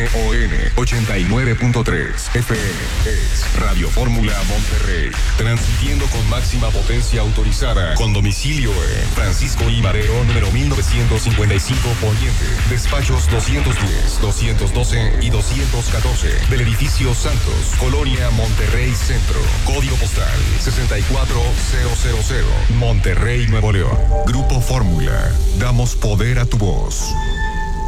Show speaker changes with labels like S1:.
S1: WFON 89.3 FM es Radio Fórmula Monterrey, transmitiendo con máxima potencia autorizada, con domicilio en Francisco I. Madero, número 1955 Poniente, despachos 210, 212 y 214 del edificio Santos, Colonia Monterrey Centro, código postal 64000, Monterrey, Nuevo León. Grupo Fórmula, damos poder a tu voz.